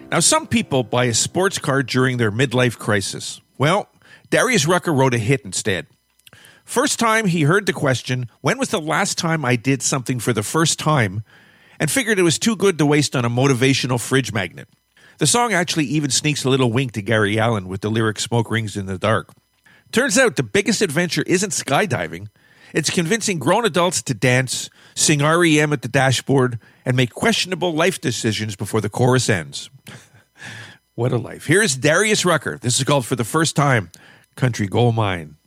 Now, some people buy a sports car during their midlife crisis. Well, Darius Rucker wrote a hit instead. First time he heard the question, when was the last time I did something for the first time, and figured it was too good to waste on a motivational fridge magnet. The song actually even sneaks a little wink to Gary Allan with the lyric "Smoke Rings in the Dark." Turns out the biggest adventure isn't skydiving. It's convincing grown adults to dance, sing REM at the dashboard, and make questionable life decisions before the chorus ends. What a life. Here's Darius Rucker. This is called For the First Time, Country Gold Mine.